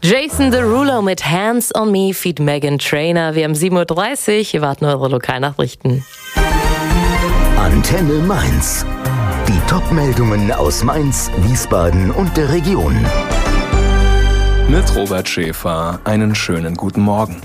Jason Derulo mit Hands on Me feat. Meghan Trainor. Wir haben 7.30 Uhr. Hier warten eure Lokalnachrichten. Antenne Mainz. Die Top-Meldungen aus Mainz, Wiesbaden und der Region. Mit Robert Schäfer einen schönen guten Morgen.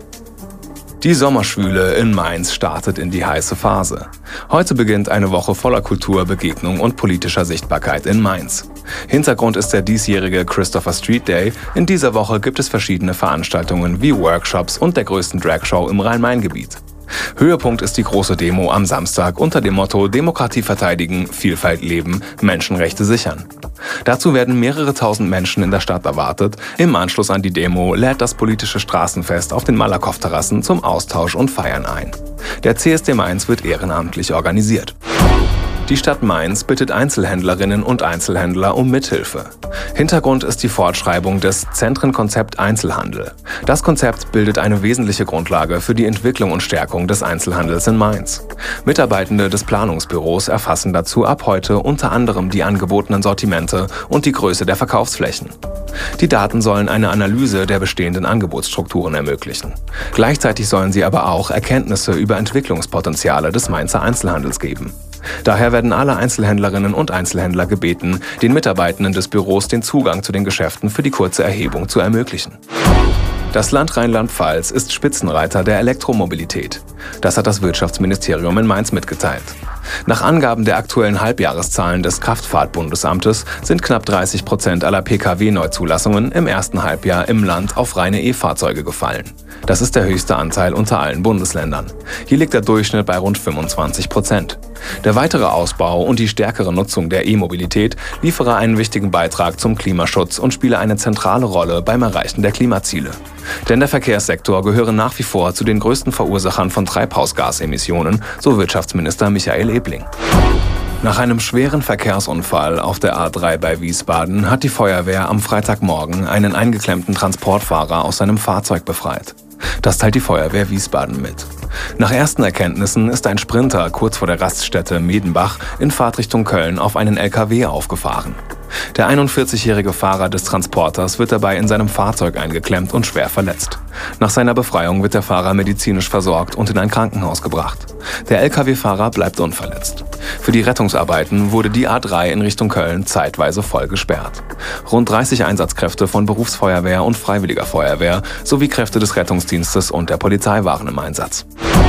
Die Sommerschwüle in Mainz startet in die heiße Phase. Heute beginnt eine Woche voller Kultur, Begegnung und politischer Sichtbarkeit in Mainz. Hintergrund ist der diesjährige Christopher Street Day. In dieser Woche gibt es verschiedene Veranstaltungen wie Workshops und der größten Dragshow im Rhein-Main-Gebiet. Höhepunkt ist die große Demo am Samstag unter dem Motto Demokratie verteidigen, Vielfalt leben, Menschenrechte sichern. Dazu werden mehrere tausend Menschen in der Stadt erwartet. Im Anschluss an die Demo lädt das politische Straßenfest auf den Malakoff-Terrassen zum Austausch und Feiern ein. Der CSD Mainz wird ehrenamtlich organisiert. Die Stadt Mainz bittet Einzelhändlerinnen und Einzelhändler um Mithilfe. Hintergrund ist die Fortschreibung des Zentrenkonzept Einzelhandel. Das Konzept bildet eine wesentliche Grundlage für die Entwicklung und Stärkung des Einzelhandels in Mainz. Mitarbeitende des Planungsbüros erfassen dazu ab heute unter anderem die angebotenen Sortimente und die Größe der Verkaufsflächen. Die Daten sollen eine Analyse der bestehenden Angebotsstrukturen ermöglichen. Gleichzeitig sollen sie aber auch Erkenntnisse über Entwicklungspotenziale des Mainzer Einzelhandels geben. Daher werden alle Einzelhändlerinnen und Einzelhändler gebeten, den Mitarbeitenden des Büros den Zugang zu den Geschäften für die kurze Erhebung zu ermöglichen. Das Land Rheinland-Pfalz ist Spitzenreiter der Elektromobilität. Das hat das Wirtschaftsministerium in Mainz mitgeteilt. Nach Angaben der aktuellen Halbjahreszahlen des Kraftfahrtbundesamtes sind knapp 30% aller Pkw-Neuzulassungen im ersten Halbjahr im Land auf reine E-Fahrzeuge gefallen. Das ist der höchste Anteil unter allen Bundesländern. Hier liegt der Durchschnitt bei rund 25%. Der weitere Ausbau und die stärkere Nutzung der E-Mobilität liefere einen wichtigen Beitrag zum Klimaschutz und spiele eine zentrale Rolle beim Erreichen der Klimaziele. Denn der Verkehrssektor gehöre nach wie vor zu den größten Verursachern von Treibhausgasemissionen, so Wirtschaftsminister Michael Ebling. Nach einem schweren Verkehrsunfall auf der A3 bei Wiesbaden hat die Feuerwehr am Freitagmorgen einen eingeklemmten Transportfahrer aus seinem Fahrzeug befreit. Das teilt die Feuerwehr Wiesbaden mit. Nach ersten Erkenntnissen ist ein Sprinter kurz vor der Raststätte Medenbach in Fahrtrichtung Köln auf einen LKW aufgefahren. Der 41-jährige Fahrer des Transporters wird dabei in seinem Fahrzeug eingeklemmt und schwer verletzt. Nach seiner Befreiung wird der Fahrer medizinisch versorgt und in ein Krankenhaus gebracht. Der LKW-Fahrer bleibt unverletzt. Für die Rettungsarbeiten wurde die A3 in Richtung Köln zeitweise voll gesperrt. Rund 30 Einsatzkräfte von Berufsfeuerwehr und Freiwilliger Feuerwehr sowie Kräfte des Rettungsdienstes und der Polizei waren im Einsatz.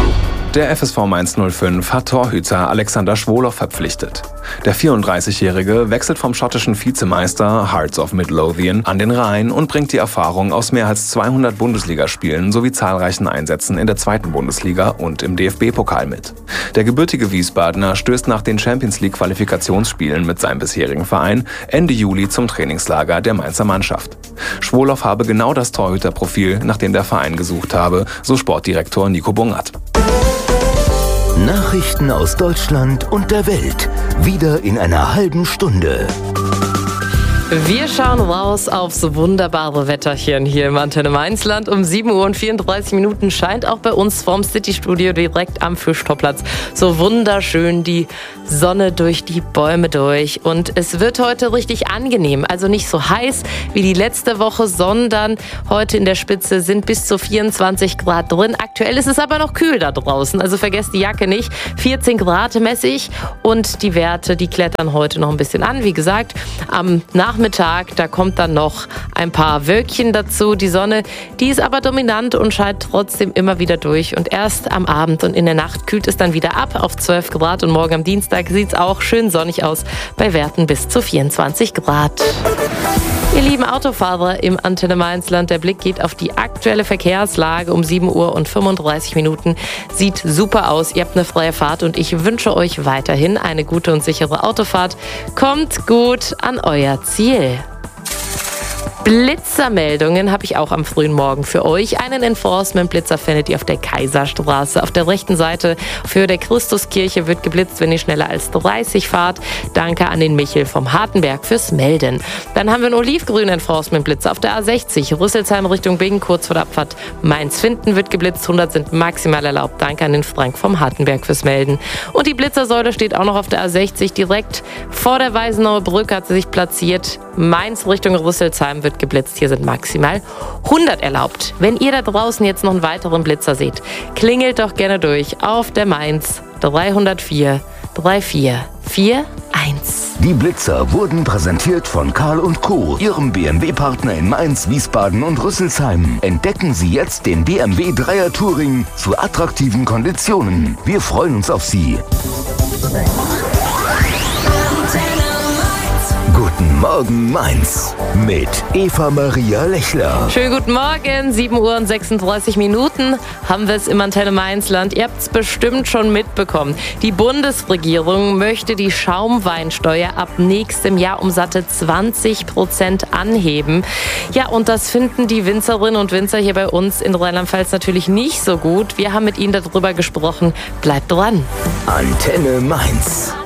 Der FSV Mainz 05 hat Torhüter Alexander Schwolow verpflichtet. Der 34-Jährige wechselt vom schottischen Vizemeister Hearts of Midlothian an den Rhein und bringt die Erfahrung aus mehr als 200 Bundesligaspielen sowie zahlreichen Einsätzen in der 2. Bundesliga und im DFB-Pokal mit. Der gebürtige Wiesbadener stößt nach den Champions-League-Qualifikationsspielen mit seinem bisherigen Verein Ende Juli zum Trainingslager der Mainzer Mannschaft. Schwolow habe genau das Torhüterprofil, nach dem der Verein gesucht habe, so Sportdirektor Nico Bungert. Nachrichten aus Deutschland und der Welt. Wieder in einer halben Stunde. Wir schauen raus aufs wunderbare Wetterchen hier im Antenne Mainzland. Um 7:34 Uhr scheint auch bei uns vorm City-Studio direkt am Fischtopplatz so wunderschön die Sonne durch die Bäume durch. Und es wird heute richtig angenehm. Also nicht so heiß wie die letzte Woche, sondern heute in der Spitze sind bis zu 24 Grad drin. Aktuell ist es aber noch kühl da draußen. Also vergesst die Jacke nicht. 14 Grad messe ich und die Werte, die klettern heute noch ein bisschen an. Wie gesagt, am Nachmittag, da kommt dann noch ein paar Wölkchen dazu. Die Sonne, die ist aber dominant und scheint trotzdem immer wieder durch. Und erst am Abend und in der Nacht kühlt es dann wieder ab auf 12 Grad. Und morgen am Dienstag sieht es auch schön sonnig aus bei Werten bis zu 24 Grad. Ihr lieben Autofahrer im Antenne Mainzland, der Blick geht auf die aktuelle Verkehrslage um 7:35 Uhr. Sieht super aus, ihr habt eine freie Fahrt und ich wünsche euch weiterhin eine gute und sichere Autofahrt. Kommt gut an euer Ziel. Blitzermeldungen habe ich auch am frühen Morgen für euch. Einen Enforcement-Blitzer findet ihr auf der Kaiserstraße. Auf der rechten Seite für der Christuskirche wird geblitzt, wenn ihr schneller als 30 fahrt. Danke an den Michel vom Hartenberg fürs Melden. Dann haben wir einen olivgrünen Enforcement-Blitzer auf der A60. Rüsselsheim Richtung Bingen, kurz vor der Abfahrt Mainz-Finden wird geblitzt. 100 sind maximal erlaubt. Danke an den Frank vom Hartenberg fürs Melden. Und die Blitzersäule steht auch noch auf der A60. Direkt vor der Weißenauer Brücke hat sie sich platziert. Mainz Richtung Rüsselsheim wird geblitzt. Hier sind maximal 100 erlaubt. Wenn ihr da draußen jetzt noch einen weiteren Blitzer seht, klingelt doch gerne durch auf der Mainz 304 3441. Die Blitzer wurden präsentiert von Karl & Co., Ihrem BMW-Partner in Mainz, Wiesbaden und Rüsselsheim. Entdecken Sie jetzt den BMW 3er Touring zu attraktiven Konditionen. Wir freuen uns auf Sie. Guten Morgen Mainz mit Eva Maria Lechler. Schönen guten Morgen, 7 Uhr und 36 Minuten haben wir es im Antenne Mainzland. Ihr habt es bestimmt schon mitbekommen. Die Bundesregierung möchte die Schaumweinsteuer ab nächstem Jahr um satte 20% anheben. Ja, und das finden die Winzerinnen und Winzer hier bei uns in Rheinland-Pfalz natürlich nicht so gut. Wir haben mit ihnen darüber gesprochen. Bleibt dran. Antenne Mainz.